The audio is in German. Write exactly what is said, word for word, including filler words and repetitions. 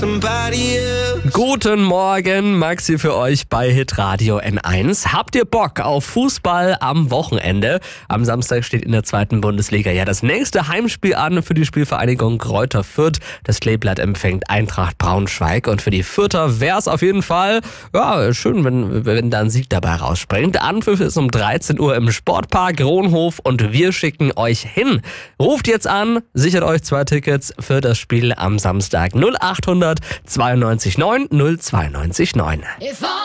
Guten Morgen, Maxi für euch bei Hitradio N eins. Habt ihr Bock auf Fußball am Wochenende? Am Samstag steht in der zweiten Bundesliga ja das nächste Heimspiel an für die Spielvereinigung Greuther Fürth. Das Kleeblatt empfängt Eintracht Braunschweig und für die Fürther wäre es auf jeden Fall ja, schön, wenn, wenn da ein Sieg dabei rausspringt. Der Anpfiff ist um dreizehn Uhr im Sportpark Ronhof und wir schicken euch hin. Ruft jetzt an, sichert euch zwei Tickets für das Spiel am Samstag. null acht hundert zweiundneunzig neun null zweiundneunzig neun.